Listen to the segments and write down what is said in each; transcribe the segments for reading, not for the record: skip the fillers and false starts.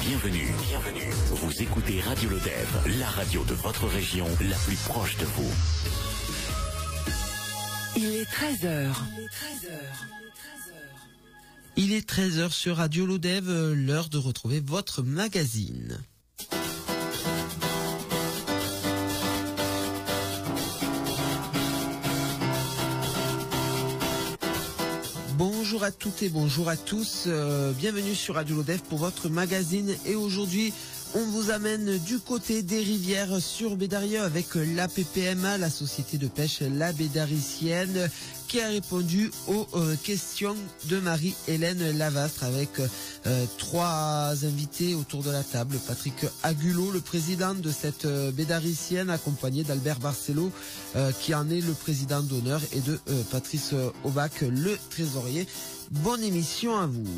Bienvenue. Vous écoutez Radio Lodève, la radio de votre région, la plus proche de vous. Il est 13h. Il est 13h sur Radio Lodève, l'heure de retrouver votre magazine. Bonjour à toutes et bonjour à tous, bienvenue sur Radio Lodève pour votre magazine et aujourd'hui on vous amène du côté des rivières sur Bédarieux avec la PPMA, la société de pêche La Bédaricienne, qui a répondu aux questions de Marie-Hélène Lavastre avec trois invités autour de la table. Patrick Agulot, le président de cette Bédaricienne, accompagné d'Albert Barcelo, qui en est le président d'honneur, et de Patrice Aubac, le trésorier. Bonne émission à vous.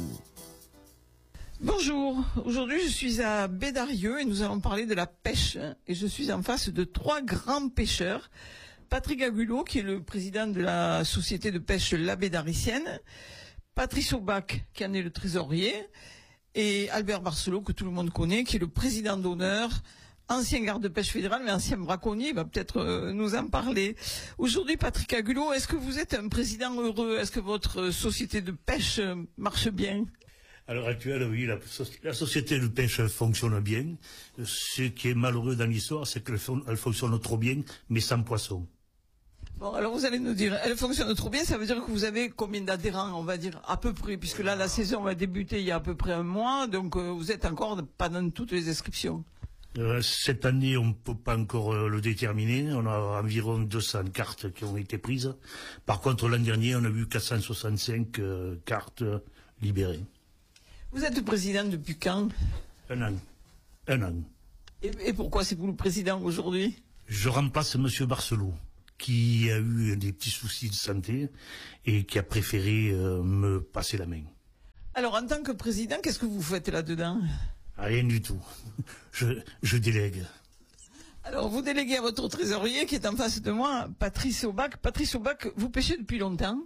Bonjour, aujourd'hui je suis à Bédarieux et nous allons parler de la pêche et je suis en face de trois grands pêcheurs. Patrick Agulot, qui est le président de la société de pêche La Bédaricienne, Patrice Aubac, qui en est le trésorier, et Albert Barcelo, que tout le monde connaît, qui est le président d'honneur, ancien garde de pêche fédéral, mais ancien braconnier, il va peut-être nous en parler. Aujourd'hui, Patrick Agulot, est-ce que vous êtes un président heureux? Est-ce que votre société de pêche marche bien? À l'heure actuelle, oui, la société de pêche fonctionne bien. Ce qui est malheureux dans l'histoire, c'est qu'elle fonctionne trop bien, mais sans poisson. Bon, alors vous allez nous dire, elle fonctionne trop bien, ça veut dire que vous avez combien d'adhérents, on va dire, à peu près, puisque là, la saison va débuter il y a à peu près un mois, donc vous êtes encore pas dans toutes les inscriptions. Cette année, on ne peut pas encore le déterminer. On a environ 200 cartes qui ont été prises. Par contre, l'an dernier, on a eu 465 cartes libérées. Vous êtes président depuis quand? Un an. Et pourquoi c'est vous le président aujourd'hui? Je remplace Monsieur Barcelo, qui a eu des petits soucis de santé et qui a préféré me passer la main. Alors, en tant que président, qu'est-ce que vous faites là-dedans? Rien du tout. Je délègue. Alors, vous déléguez à votre trésorier, qui est en face de moi, Patrice Aubac. Patrice Aubac, vous pêchez depuis longtemps?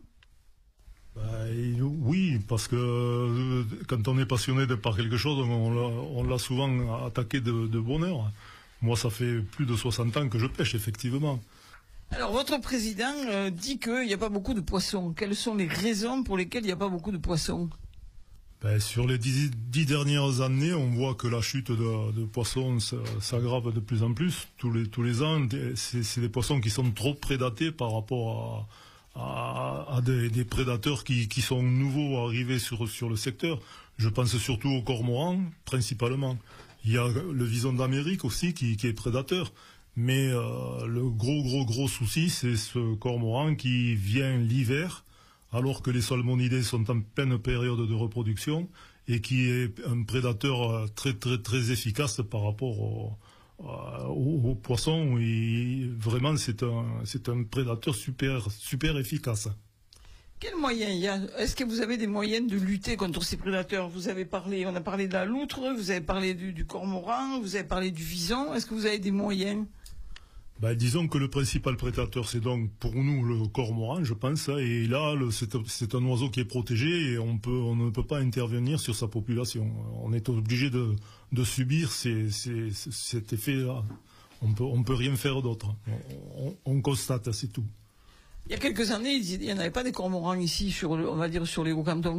Oui, parce que quand on est passionné par quelque chose, on l'a souvent attaqué de bonne heure. Moi, ça fait plus de 60 ans que je pêche, effectivement. Alors, votre président dit qu'il n'y a pas beaucoup de poissons. Quelles sont les raisons pour lesquelles il n'y a pas beaucoup de poissons? Sur les 10 dernières années, on voit que la chute de poissons s'aggrave de plus en plus. Tous les ans, c'est des poissons qui sont trop prédatés par rapport à des prédateurs qui sont nouveaux arrivés sur le secteur. Je pense surtout aux cormorans, principalement. Il y a le vison d'Amérique aussi qui est prédateur. Mais le gros souci, c'est ce cormoran qui vient l'hiver, alors que les salmonidés sont en pleine période de reproduction, et qui est un prédateur très efficace par rapport aux poissons. Et vraiment, c'est un prédateur super efficace. Quels moyens il y a? Est-ce que vous avez des moyens de lutter contre ces prédateurs? On a parlé de la loutre, vous avez parlé du cormoran, vous avez parlé du vison. Est-ce que vous avez des moyens? Disons que le principal prédateur, c'est donc pour nous le cormoran, je pense, et là c'est un oiseau qui est protégé et on ne peut pas intervenir sur sa population. On est obligé de subir cet effet-là. On peut rien faire d'autre. On constate, c'est tout. Il y a quelques années, il n'y en avait pas des cormorans ici sur les Hauts-Cantons.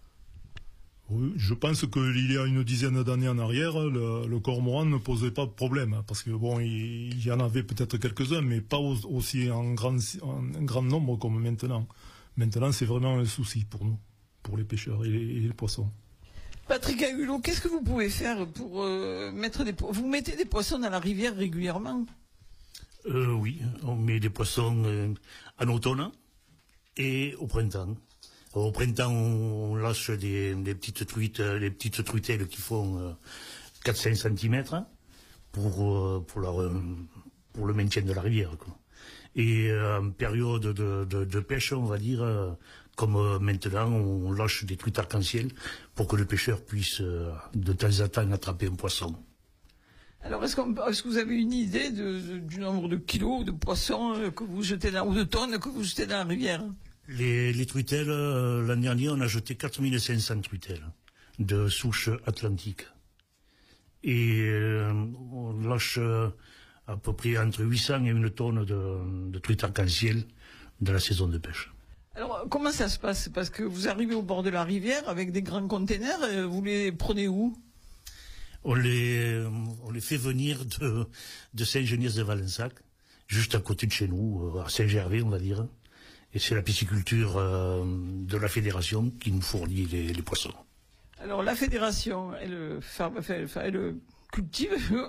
Oui, je pense qu'il y a une dizaine d'années en arrière, le cormoran ne posait pas de problème, parce que il y en avait peut-être quelques-uns, mais pas aussi en grand nombre comme maintenant. Maintenant, c'est vraiment un souci pour nous, pour les pêcheurs et les poissons. Patrick Agulot, qu'est-ce que vous pouvez faire pour vous mettez des poissons dans la rivière régulièrement? Oui, on met des poissons en automne et au printemps. Au printemps, on lâche des petites truites, des petites truitelles qui font 4-5 cm pour le maintien de la rivière, quoi. Et en période de pêche, on va dire, comme maintenant, on lâche des truites arc-en-ciel pour que le pêcheur puisse de temps en temps attraper un poisson. Alors, est-ce que vous avez une idée du nombre de kilos de poissons que vous jetez ou de tonnes que vous jetez dans la rivière? Les truitelles, l'année dernière, on a jeté 4500 truitelles de souche atlantique. Et on lâche à peu près entre 800 et 1 tonne de truites arc-en-ciel de la saison de pêche. Alors, comment ça se passe? Parce que vous arrivez au bord de la rivière avec des grands containers, vous les prenez où? On les fait venir de Saint-Geniès-de-Valensac, juste à côté de chez nous, à Saint-Gervais, on va dire. Et c'est la pisciculture de la fédération qui nous fournit les poissons. Alors, la fédération, elle cultive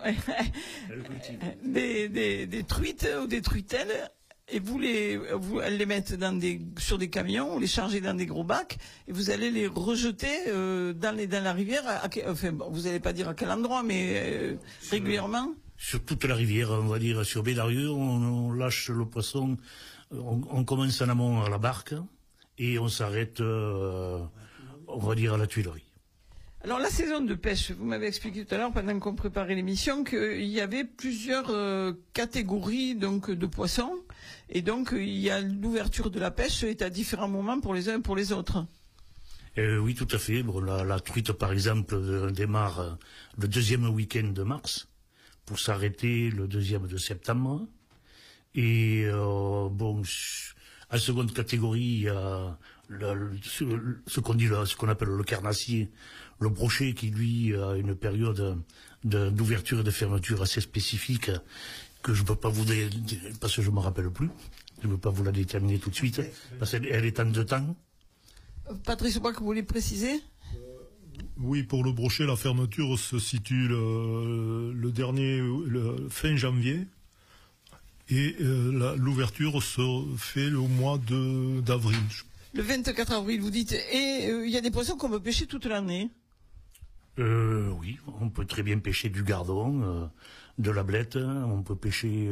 des truites ou des truitelles. Et elles les mettent sur des camions, vous les chargez dans des gros bacs, et vous allez les rejeter dans la rivière. Vous n'allez pas dire à quel endroit, mais régulièrement. Sur toute la rivière, on va dire, sur Bédarieux, on lâche le poisson. On commence en amont à la barque et on s'arrête, on va dire, à la Tuilerie. Alors la saison de pêche, vous m'avez expliqué tout à l'heure pendant qu'on préparait l'émission qu'il y avait plusieurs catégories donc de poissons et donc il y a l'ouverture de la pêche est à différents moments pour les uns et pour les autres. Oui, tout à fait. Bon, la truite, par exemple, démarre le 2e week-end de mars pour s'arrêter le 2e de septembre. Et bon, en seconde catégorie, il y a ce qu'on appelle le carnassier, le brochet qui lui a une période d'ouverture et de fermeture assez spécifique que je ne peux pas vous dire parce que je ne me rappelle plus. Je ne peux pas vous la déterminer tout de suite parce qu'elle est en 2 temps. Patrice Aubrac, vous voulez préciser? Oui, pour le brochet, la fermeture se situe le fin janvier. Et l'ouverture se fait au mois d'avril. Le 24 avril, vous dites. Et il y a des poissons qu'on peut pêcher toute l'année? Oui, on peut très bien pêcher du gardon, de la blette, on peut pêcher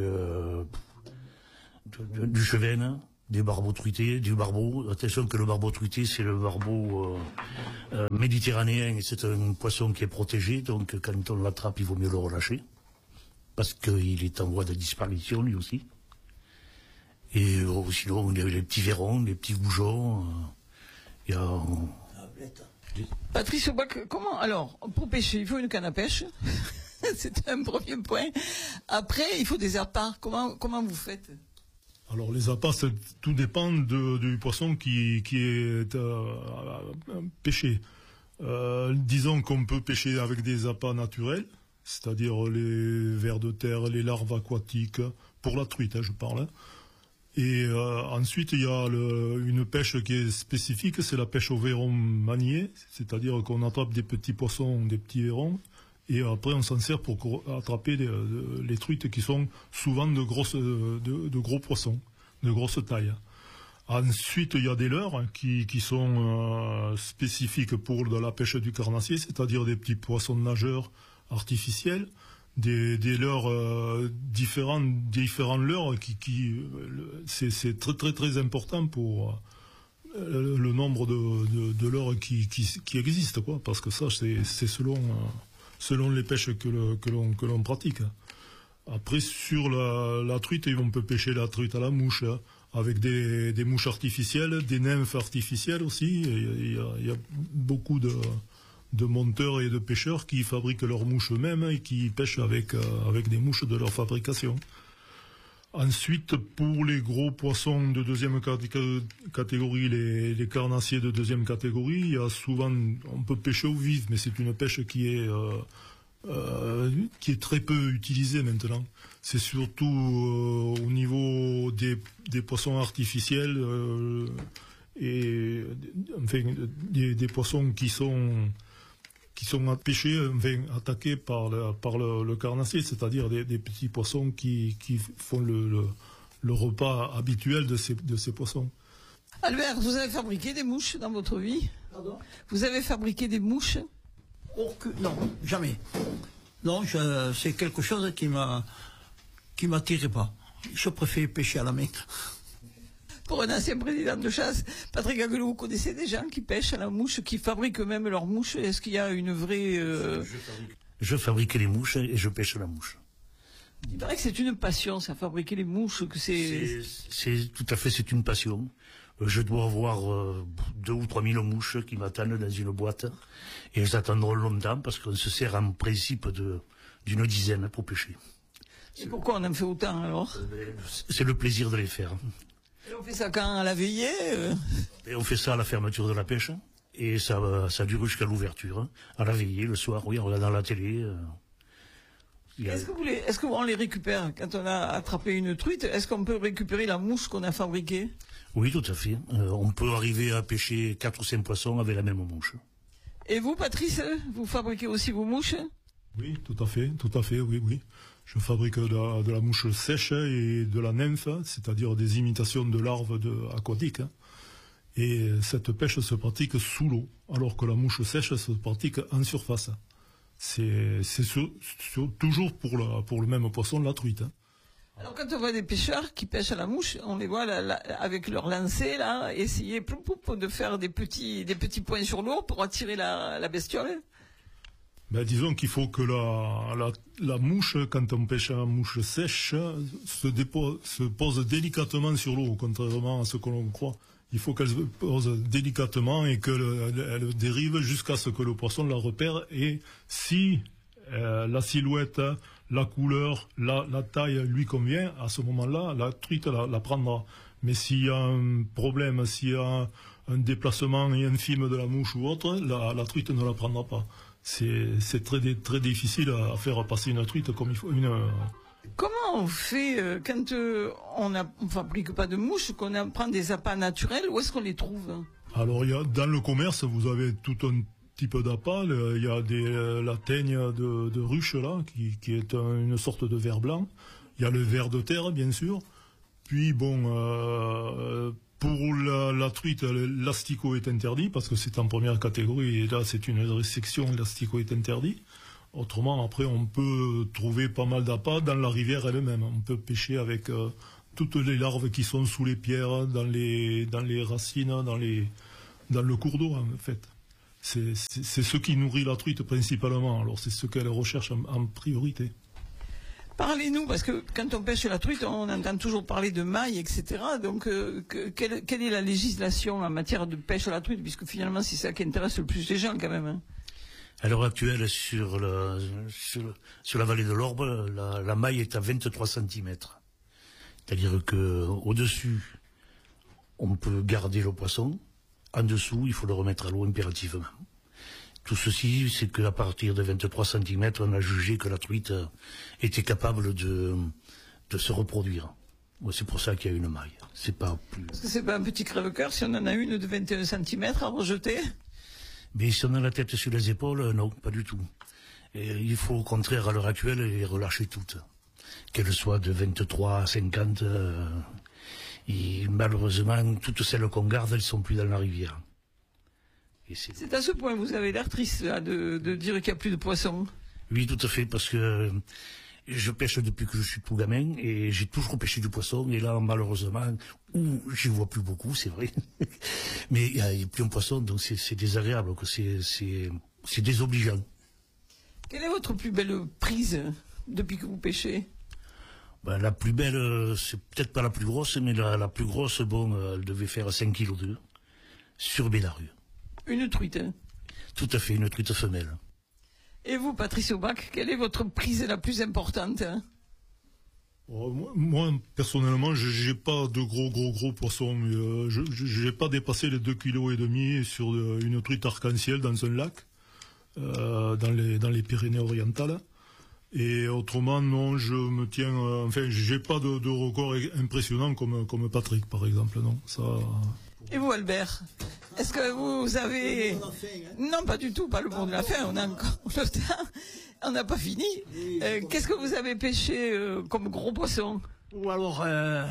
du chevenne, des barbeaux truités, du barbeau. Attention que le barbeau truité, c'est le barbeau méditerranéen, et c'est un poisson qui est protégé, donc quand on l'attrape, il vaut mieux le relâcher. Parce qu'il est en voie de disparition, lui aussi. Et sinon, il y a les petits verrons, les petits goujons. Il y a... Patrice Aubrac, comment... Alors, pour pêcher, il faut une canne à pêche. C'est un premier point. Après, il faut des appâts. Comment vous faites? Alors, les appâts, tout dépend du poisson qui est pêché. Disons qu'on peut pêcher avec des appâts naturels, c'est-à-dire les vers de terre, les larves aquatiques, pour la truite, je parle. Et ensuite, il y a une pêche qui est spécifique, c'est la pêche au verron manié, c'est-à-dire qu'on attrape des petits poissons, des petits verrons, et après on s'en sert pour attraper les truites qui sont souvent de gros poissons, de grosse taille. Ensuite, il y a des leurres qui sont spécifiques pour la pêche du carnassier, c'est-à-dire des petits poissons nageurs artificiels, des leurres différents leurres c'est très très très important pour le nombre de leurres qui existent, quoi, parce que ça c'est selon les pêches que l'on pratique. Après, sur la truite, on peut pêcher la truite à la mouche, avec des mouches artificielles, des nymphes artificielles aussi. Il y a beaucoup de monteurs et de pêcheurs qui fabriquent leurs mouches eux-mêmes et qui pêchent avec des mouches de leur fabrication. Ensuite, pour les gros poissons de 2e catégorie, les carnassiers de 2e catégorie, il y a souvent, on peut pêcher au vif, mais c'est une pêche qui est très peu utilisée maintenant. C'est surtout au niveau des poissons artificiels et enfin des poissons qui sont pêchés, attaqués par le carnassier, c'est-à-dire des petits poissons qui font le repas habituel de ces poissons. Albert, vous avez fabriqué des mouches dans votre vie? Pardon? Vous avez fabriqué des mouches? Non, jamais. Non, c'est quelque chose qui m'attirait pas. Je préfère pêcher à la main. Pour un ancien président de chasse, Patrick Aguilot, vous connaissez des gens qui pêchent à la mouche, qui fabriquent eux-mêmes leurs mouches? Est-ce qu'il y a une vraie... Je fabrique les mouches et je pêche la mouche. Il paraît que c'est une passion, ça, fabriquer les mouches, que c'est... Tout à fait, c'est une passion. je dois avoir 2 ou 3 000 mouches qui m'attendent dans une boîte. Et elles attendront longtemps parce qu'on se sert en principe d'une dizaine pour pêcher. Et pourquoi on en fait autant alors? C'est le plaisir de les faire. Et on fait ça quand? À la veillée Et on fait ça à la fermeture de la pêche. Et ça dure jusqu'à l'ouverture. À la veillée, le soir, oui, en regardant la télé. Est-ce qu'on les récupère quand on a attrapé une truite? Est-ce qu'on peut récupérer la mouche qu'on a fabriquée? Oui, tout à fait. On peut arriver à pêcher 4 ou 5 poissons avec la même mouche. Et vous, Patrice, vous fabriquez aussi vos mouches? Oui, tout à fait, oui. Je fabrique de la mouche sèche et de la nymphe, c'est-à-dire des imitations de larves aquatiques. Et cette pêche se pratique sous l'eau, alors que la mouche sèche se pratique en surface. C'est toujours pour le même poisson, la truite. Alors quand on voit des pêcheurs qui pêchent à la mouche, on les voit avec leur lancer là, essayer de faire des petits points sur l'eau pour attirer la bestiole. Ben, disons qu'il faut que la mouche, quand on pêche à la mouche sèche, se pose délicatement sur l'eau, contrairement à ce que l'on croit. Il faut qu'elle se pose délicatement et qu'elle dérive jusqu'à ce que le poisson la repère. Et si la silhouette, la couleur, la taille lui convient, à ce moment-là, la truite la prendra. Mais s'il y a un problème, s'il y a un déplacement infime de la mouche ou autre, la truite ne la prendra pas. C'est très difficile à faire passer une truite comme il faut. Comment on fait quand on fabrique pas de mouches, qu'on prend des appâts naturels? Où est-ce qu'on les trouve? Alors, dans le commerce, vous avez tout un type d'appât. Il y a la teigne de ruche là, qui est une sorte de ver blanc. Il y a le ver de terre, bien sûr. Puis pour la truite, l'asticot est interdit parce que c'est en première catégorie et là c'est une restriction, l'asticot est interdit. Autrement, après, on peut trouver pas mal d'appâts dans la rivière elle-même. On peut pêcher avec toutes les larves qui sont sous les pierres, dans les racines, dans le cours d'eau, en fait. C'est ce qui nourrit la truite principalement. Alors, c'est ce qu'elle recherche en priorité. Parlez-nous, parce que quand on pêche la truite, on entend toujours parler de mailles, etc. Donc, quelle est la législation en matière de pêche à la truite, puisque finalement, c'est ça qui intéresse le plus les gens, quand même, hein. À l'heure actuelle, sur la vallée de l'Orbe, la maille est à 23 cm. C'est-à-dire que au-dessus, on peut garder le poisson. En dessous, il faut le remettre à l'eau impérativement. Tout ceci, c'est qu'à partir de 23 cm, on a jugé que la truite était capable de se reproduire. C'est pour ça qu'il y a une maille. C'est pas plus... Parce que c'est pas un petit crève-cœur si on en a une de 21 cm à rejeter? Mais si on a la tête sur les épaules, non, pas du tout. Et il faut au contraire, à l'heure actuelle, les relâcher toutes. Qu'elles soient de 23 à 50, et malheureusement, toutes celles qu'on garde, elles sont plus dans la rivière. C'est à ce point, vous avez l'air triste là, de dire qu'il n'y a plus de poissons. Oui, tout à fait, parce que je pêche depuis que je suis tout gamin, et j'ai toujours pêché du poisson, et là, malheureusement, j'y vois plus beaucoup, c'est vrai, mais il n'y a plus un poisson, donc c'est désagréable, c'est désobligeant. Quelle est votre plus belle prise depuis que vous pêchez? La plus belle, c'est peut-être pas la plus grosse, mais la plus grosse, elle devait faire 5,2 kg sur Bédarrieux. Une truite, hein? Tout à fait, une truite femelle. Et vous, Patrice Aubac, quelle est votre prise la plus importante, hein? Moi, personnellement, j'ai pas de gros poissons. J'ai pas dépassé les 2,5 kg sur une truite arc-en-ciel dans un lac, dans les Pyrénées-Orientales. Et autrement, non, je me tiens... j'ai pas de record impressionnant comme Patrick, par exemple, non. Ça... Et vous, Albert, est-ce que vous avez... Non, pas du tout, pas le bon de la fin, on a encore le temps, on n'a pas fini. Qu'est-ce que vous avez pêché comme gros poisson? Ou alors un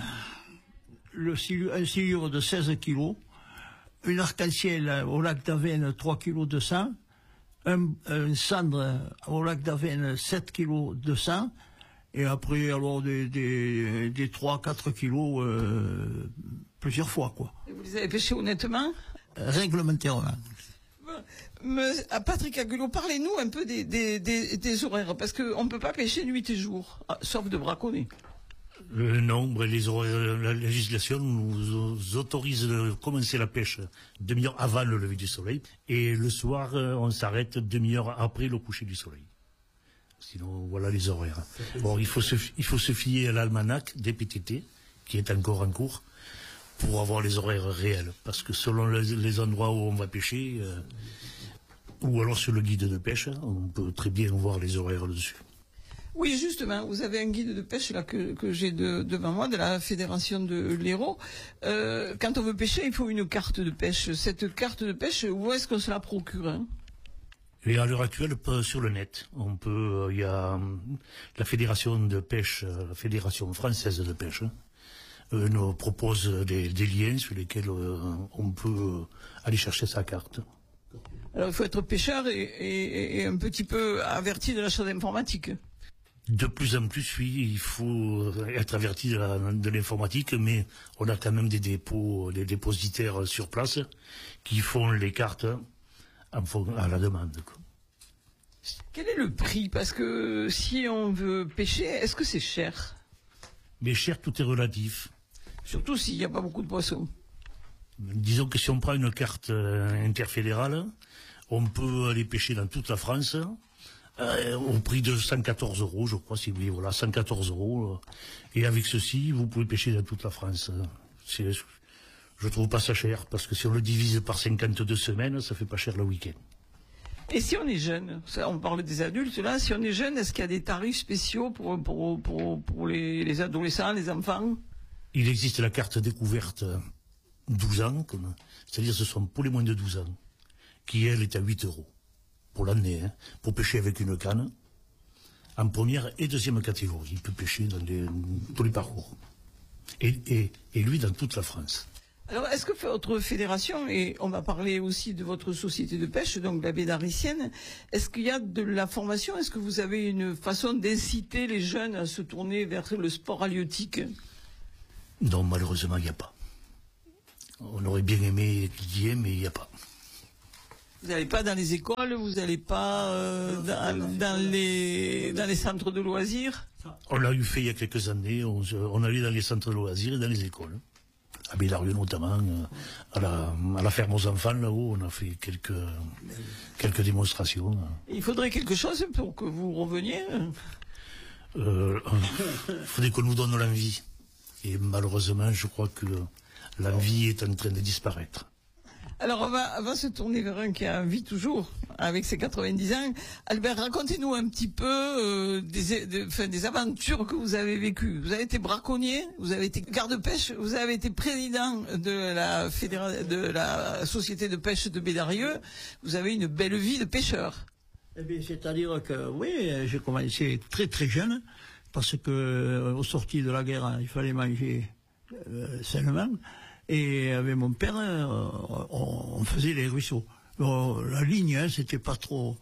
silure de 16 kilos, une arc-en-ciel au lac d'Avenne 3 kg de sang, un cendre au lac d'Avenne 7 kg de sang, et après alors des 3-4 kilos plusieurs fois, quoi. Et vous les avez pêchés honnêtement? Réglementairement. Patrick Agulot, parlez-nous un peu des horaires, parce qu'on ne peut pas pêcher nuit et jour, sauf de braconner. Non, la législation nous autorise de commencer la pêche demi-heure avant le lever du soleil et le soir on s'arrête demi-heure après le coucher du soleil. Sinon voilà les horaires. Bon, il faut se fier à l'almanach des PTT qui est encore en cours pour avoir les horaires réels parce que selon les endroits où on va pêcher ou alors sur le guide de pêche, on peut très bien voir les horaires dessus. Oui, justement, vous avez un guide de pêche là que j'ai devant moi, de la Fédération de l'Hérault. Quand on veut pêcher, il faut une carte de pêche. Cette carte de pêche, où est-ce qu'on se la procure, hein? Et à l'heure actuelle, sur le net, on peut. Il y a la Fédération de pêche, la Fédération française de pêche, nous propose des liens sur lesquels on peut aller chercher sa carte. Alors, il faut être pêcheur et un petit peu averti de la chose informatique. De plus en plus, oui, il faut être averti de l'informatique, mais on a quand même des dépositaires sur place qui font les cartes à la demande, quoi. Quel est le prix? Parce que si on veut pêcher, est-ce que c'est cher? Mais cher, tout est relatif. Surtout s'il n'y a pas beaucoup de poissons. Disons que si on prend une carte interfédérale, on peut aller pêcher dans toute la France. Au prix de 114 €, je crois, si vous voulez, voilà, 114 €. Et avec ceci, vous pouvez pêcher dans toute la France. Je trouve pas ça cher, parce que si on le divise par 52 semaines, ça fait pas cher le week-end. Et si on est jeune, ça, on parle des adultes là, si on est jeune, est-ce qu'il y a des tarifs spéciaux pour les adolescents, les enfants? Il existe la carte découverte 12 ans, c'est-à-dire ce sont pour les moins de 12 ans, qui elle est à 8 € pour l'année, hein, pour pêcher avec une canne, en première et deuxième catégorie. Il peut pêcher dans tous les parcours. Et lui dans toute la France. Alors, est-ce que votre fédération, et on va parler aussi de votre société de pêche, donc la Bédaricienne, est-ce qu'il y a de la formation? Est-ce que vous avez une façon d'inciter les jeunes à se tourner vers le sport halieutique? Non, malheureusement, il n'y a pas. On aurait bien aimé qu'il y ait, mais il n'y a pas. Vous n'allez pas dans les écoles, vous n'allez pas dans les centres de loisirs? On l'a eu fait il y a quelques années, on allait dans les centres de loisirs et dans les écoles. À Bédarieux notamment, à la ferme aux enfants, là-haut, on a fait quelques démonstrations. Il faudrait quelque chose pour que vous reveniez? Il faudrait qu'on nous donne l'envie. Et malheureusement, je crois que l'envie est en train de disparaître. Alors on va se tourner vers un qui a vie toujours, avec ses 90 ans. Albert, racontez-nous un petit peu des aventures que vous avez vécues. Vous avez été braconnier, vous avez été garde-pêche, vous avez été président de la société de pêche de Bédarieux. Vous avez une belle vie de pêcheur. Eh bien, c'est-à-dire que, oui, j'ai commencé très très jeune, parce que au sorti de la guerre, il fallait manger sainement. Et avec mon père, on faisait les ruisseaux. La ligne, hein, c'était pas trop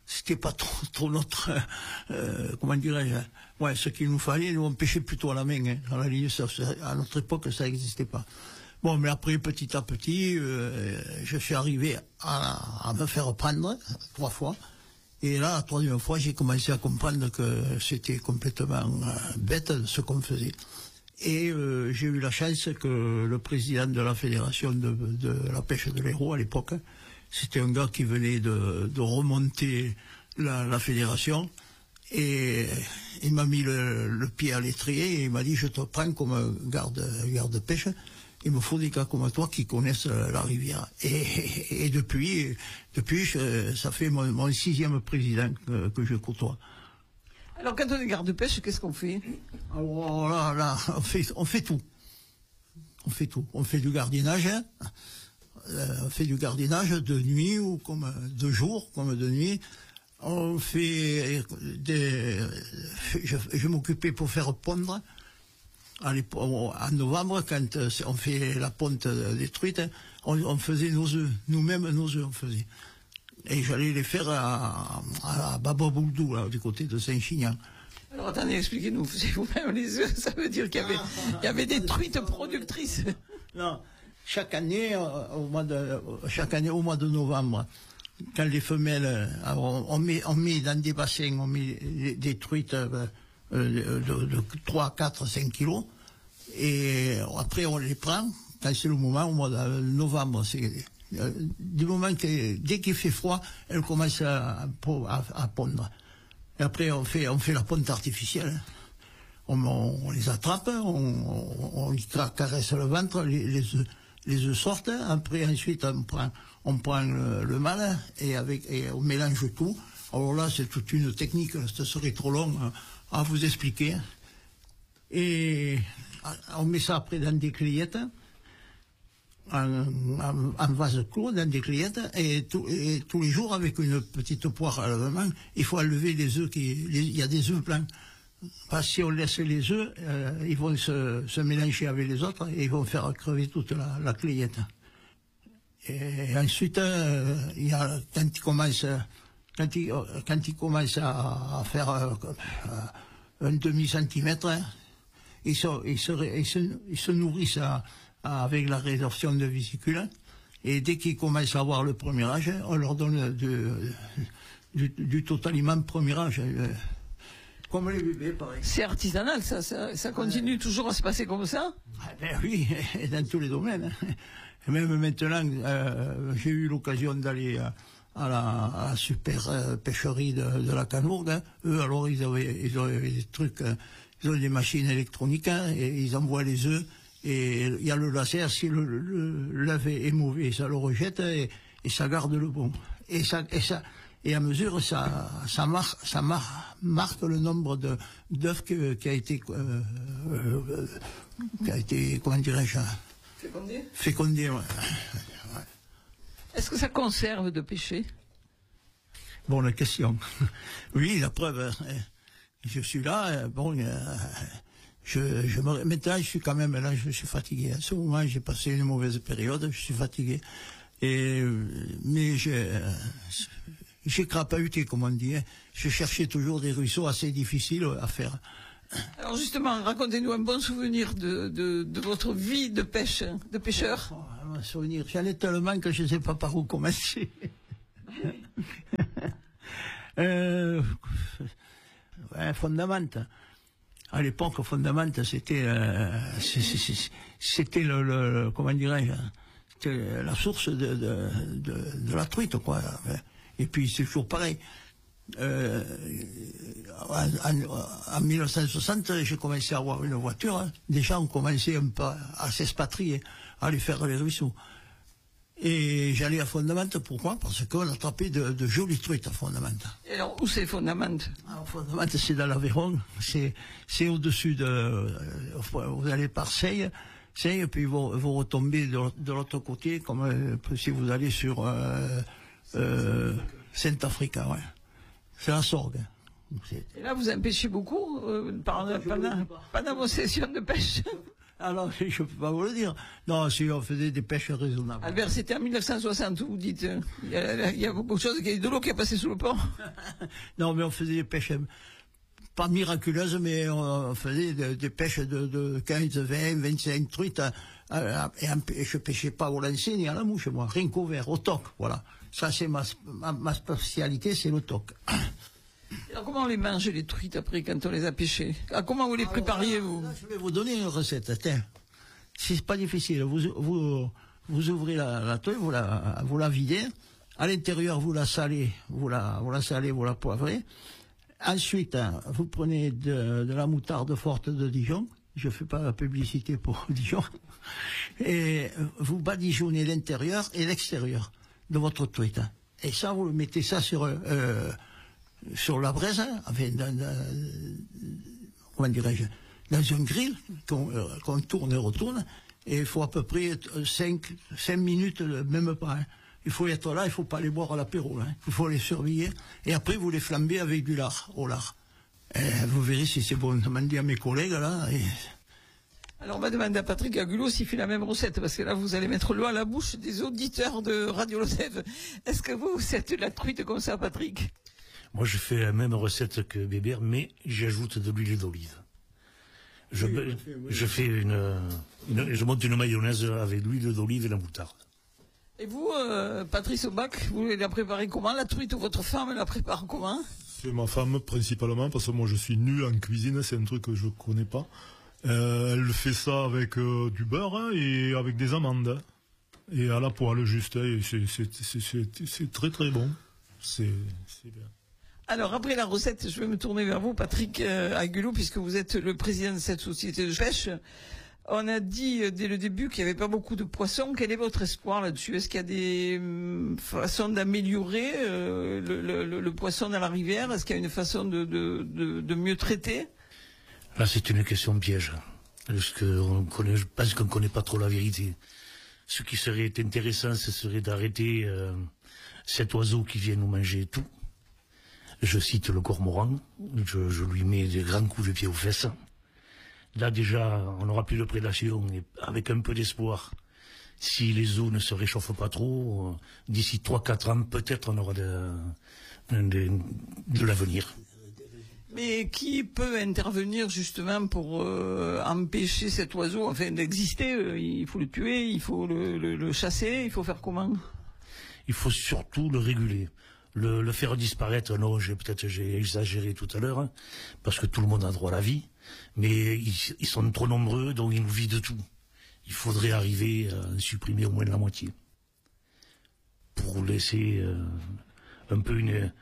notre, comment dirais-je, ouais, ce qu'il nous fallait. Nous, on pêchait plutôt à la main, hein. À la ligne, à notre époque, ça n'existait pas. Bon, mais après, petit à petit, je suis arrivé à me faire prendre 3 fois. Et là, la 3e fois, j'ai commencé à comprendre que c'était complètement bête ce qu'on faisait. Et j'ai eu la chance que le président de la fédération de la pêche de l'Hérault à l'époque, c'était un gars qui venait de remonter la fédération, et il m'a mis le pied à l'étrier et il m'a dit: je te prends comme garde pêche, il me faut des gars comme toi qui connaissent la rivière. Et depuis ça fait mon 6e président que je côtoie. Alors, quand on est garde-pêche, qu'est-ce qu'on fait? Alors là, on fait tout. On fait tout. On fait du gardiennage, hein. On fait du gardiennage de nuit ou comme de jour, comme de nuit. On fait je m'occupais pour faire pondre. En novembre, quand on fait la ponte des truites, on faisait nos œufs. Nous-mêmes, nos œufs, on faisait. Et j'allais les faire à Bababoudou, là, du côté de Saint-Chinian. Alors attendez, expliquez-nous, faisiez vous-même les œufs, ça veut dire qu'il y avait des truites productrices. Non, chaque année, au mois de novembre, quand les femelles, on met dans des bassins, on met des truites de 3, 4, 5 kilos. Et après, on les prend, quand c'est le moment, au mois de novembre, du moment que, dès qu'il fait froid, elles commencent à pondre. Et après, on fait la ponte artificielle. On les attrape, on les caresse le ventre, les œufs sortent. Après, ensuite, on prend le mâle et on mélange tout. Alors là, c'est toute une technique, ça serait trop long à vous expliquer. Et on met ça après dans des clayettes, en vase clos, dans des clayettes, et tous les jours, avec une petite poire à lavement, il faut enlever les œufs, il y a des œufs blancs. Parce que si on laisse les œufs, ils vont se mélanger avec les autres et ils vont faire crever toute la clayette. Et ensuite, quand il commence à faire un demi-centimètre, ils se nourrissent avec la résorption de vésicules. Et dès qu'ils commencent à avoir le premier âge, on leur donne du totaliment premier âge. Comme les bébés, pareil. C'est artisanal, ça continue toujours à se passer comme ça? Ben oui, dans tous les domaines. Même maintenant, j'ai eu l'occasion d'aller à la super pêcherie de la Canourgue. Eux, alors, ils avaient des trucs, ils ont des machines électroniques, et ils envoient les œufs, et il y a le laser, si l'œuf est mauvais, ça le rejette, et ça garde le bon. Et à mesure, ça marque le nombre d'œufs qui a été, comment dirais-je, fécondé, ouais. Est-ce que ça conserve de pêcher? Bonne question. Oui, la preuve, je suis là, maintenant je suis quand même là, je suis fatigué. À ce moment, j'ai passé une mauvaise période, je suis fatigué. Mais j'ai crapahuté, comme on dit. Je cherchais toujours des ruisseaux assez difficiles à faire. Alors justement, racontez-nous un bon souvenir de votre vie de pêche, de pêcheur. Un souvenir, j'en ai tellement que je ne sais pas par où commencer. Fondamente. À l'époque, Fondamente, c'était comment dirais-je, c'était la source de la truite, quoi. Et puis c'est toujours pareil. En 1960, j'ai commencé à avoir une voiture. Hein. Les gens commençaient un peu à s'expatrier, à aller faire les ruisseaux. Et j'allais à Fondamente, pourquoi? Parce qu'on attrapait de jolies truites à Fondamente. Et alors, où c'est Fondamente? Alors, Fondamente, c'est dans l'Aveyron. C'est au-dessus vous allez par Seille, et puis vous retombez de l'autre côté, comme si vous allez sur Saint-Africa, ouais. C'est la Sorgue. Et là, vous en pêchez beaucoup pendant vos sessions de pêche? Alors, je ne peux pas vous le dire. Non, si on faisait des pêches raisonnables. Albert, c'était en 1960, vous dites. Il y a beaucoup de choses, il y a de l'eau qui est passée sous le pont. Non, mais on faisait des pêches, pas miraculeuses, mais on faisait des pêches de 15, 20, 25 truites. Et je pêchais pas au lancer ni à la mouche, moi. Rien qu'au verre, au toc, voilà. Ça, c'est ma spécialité, c'est le toc. Alors, comment on les mange, les truites, après, quand on les a pêchées? Comment vous les prépariez, vous? Là, je vais vous donner une recette. Tiens, c'est pas difficile. Vous ouvrez la truite, vous la videz. À l'intérieur, vous la salez, vous la poivrez. Ensuite, vous prenez de la moutarde forte de Dijon. Je fais pas la publicité pour Dijon. Et vous badigeonnez l'intérieur et l'extérieur de votre truite. Et ça, vous mettez ça sur la braise, enfin, comment dirais-je, dans un grill qu'on tourne et retourne, et il faut à peu près 5 minutes, même pas. Hein. Il faut être là, il ne faut pas les boire à l'apéro. Hein. Il faut les surveiller, et après vous les flambez avec du lard, au lard. Et vous verrez si c'est bon. Demandez à mes collègues, là. Alors on va demander à Patrick Agulot s'il fait la même recette, parce que là vous allez mettre l'eau à la bouche des auditeurs de Radio Lodève. Est-ce que vous faites de la truite comme ça, Patrick? Moi, je fais la même recette que Bébert, mais j'ajoute de l'huile d'olive. Je monte une mayonnaise avec l'huile d'olive et la moutarde. Et vous, Patrice Aubac, vous la préparez comment, la truite, ou votre femme la prépare comment? C'est ma femme principalement, parce que moi je suis nul en cuisine, c'est un truc que je connais pas. Elle fait ça avec du beurre et avec des amandes. Et à la poêle juste, et c'est très très bon. C'est bien. Alors après la recette, je vais me tourner vers vous, Patrick Agulot, puisque vous êtes le président de cette société de pêche. On a dit dès le début qu'il n'y avait pas beaucoup de poissons. Quel est votre espoir là-dessus? Est-ce qu'il y a des façons d'améliorer le poisson dans la rivière? Est-ce qu'il y a une façon de mieux traiter? Là, c'est une question piège. Parce que je pense qu'on ne connaît pas trop la vérité. Ce qui serait intéressant, ce serait d'arrêter cet oiseau qui vient nous manger tout. Je cite le cormoran, je lui mets des grands coups de pied aux fesses. Là déjà, on n'aura plus de prédation, et avec un peu d'espoir, si les eaux ne se réchauffent pas trop, d'ici 3-4 ans, peut-être on aura de l'avenir. Mais qui peut intervenir justement pour empêcher cet oiseau d'exister? Il faut le tuer, il faut le chasser, il faut faire comment? Il faut surtout le réguler. Le faire disparaître, non, j'ai exagéré tout à l'heure, hein, parce que tout le monde a droit à la vie, mais ils sont trop nombreux, donc ils nous vident tout. Il faudrait arriver à supprimer au moins la moitié, pour laisser un peu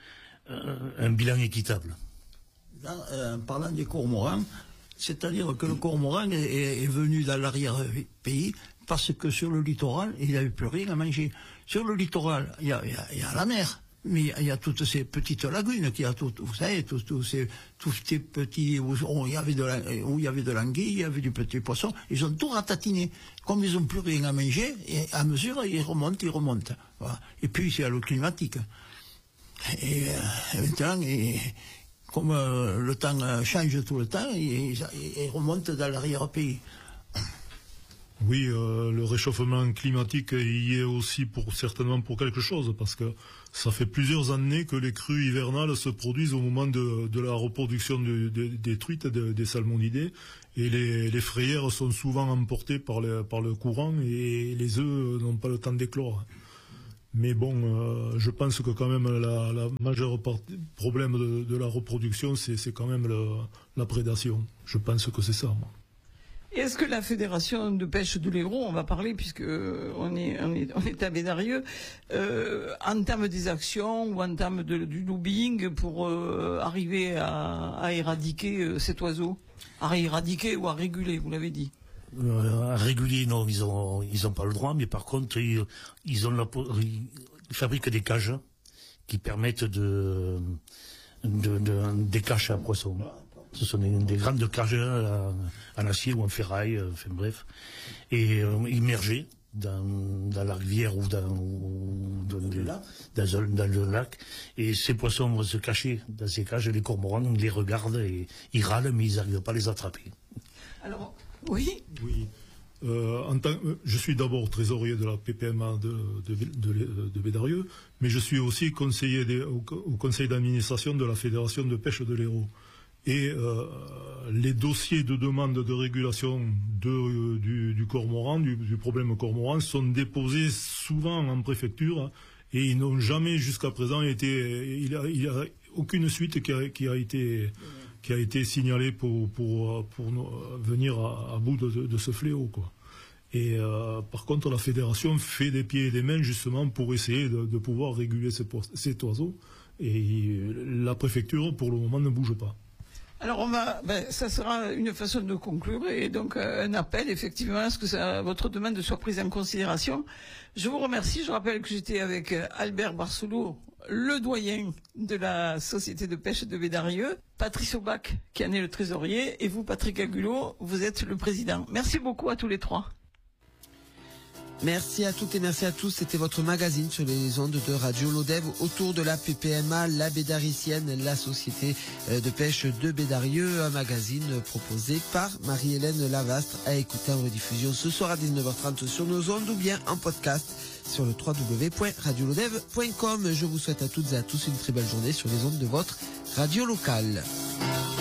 un bilan équitable. En parlant des cormorans, c'est-à-dire que le cormoran est venu dans l'arrière-pays parce que sur le littoral, il n'avait plus rien à manger. Sur le littoral, il y a la mer. Mais il y a toutes ces petites lagunes, vous savez, tous ces petits, où il y avait de l'anguille, il y avait du petit poisson, ils ont tout ratatiné. Comme ils n'ont plus rien à manger, et à mesure, ils remontent. Voilà. Et puis, c'est à l'eau climatique. Et maintenant, comme le temps change tout le temps, ils remontent dans l'arrière-pays. Oui, le réchauffement climatique y est aussi certainement pour quelque chose, parce que ça fait plusieurs années que les crues hivernales se produisent au moment de la reproduction des truites, des salmonidés, et les frayères sont souvent emportées par le courant, et les œufs n'ont pas le temps d'éclore. Mais bon, je pense que quand même la majeure problème de la reproduction, c'est quand même la prédation. Je pense que c'est ça, moi. Est-ce que la Fédération de pêche de l'Hérault, on va parler puisque on est à Bédarieux, entame des actions ou entame du lobbying pour arriver à éradiquer cet oiseau, à éradiquer ou à réguler, vous l'avez dit? À réguler, non, ils ont pas le droit, mais par contre, ils fabriquent des cages qui permettent des cages à poissons. Ce sont des grandes cages en acier ou en ferraille, enfin bref, et immergées dans la rivière ou dans le lac. Et ces poissons vont se cacher dans ces cages, les cormorans les regardent et ils râlent, mais ils n'arrivent pas à les attraper. Alors, oui. Oui. Je suis d'abord trésorier de la PPMA de Bédarieux, mais je suis aussi conseiller au conseil d'administration de la Fédération de pêche de l'Hérault. Et les dossiers de demande de régulation du cormoran, du problème cormoran, sont déposés souvent en préfecture et ils n'ont jamais jusqu'à présent été. Il y a aucune suite qui a été signalée pour venir à bout de ce fléau, quoi. Et par contre, la fédération fait des pieds et des mains justement pour essayer de pouvoir réguler cet oiseau. Et la préfecture, pour le moment, ne bouge pas. Alors ça sera une façon de conclure et donc un appel effectivement à ce que votre demande soit prise en considération. Je vous remercie. Je rappelle que j'étais avec Albert Barcelot, le doyen de la société de pêche de Bédarieux, Patrice Aubac qui en est le trésorier et vous, Patrick Agulot, vous êtes le président. Merci beaucoup à tous les trois. Merci à toutes et merci à tous. C'était votre magazine sur les ondes de Radio Lodève autour de la PPMA, la Bédaricienne, la société de pêche de Bédarieux. Un magazine proposé par Marie-Hélène Lavastre à écouter en rediffusion ce soir à 19h30 sur nos ondes ou bien en podcast sur le www.radiolodève.com. Je vous souhaite à toutes et à tous une très belle journée sur les ondes de votre radio locale.